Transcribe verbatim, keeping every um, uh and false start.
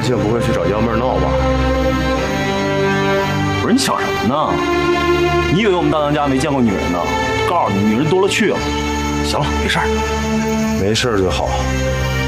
庆不会去找幺妹闹吧？ 不是你想什么呢？你以为我们大当家没见过女人呢？告诉你，女人多了去了。行了，没事儿。 没事就好。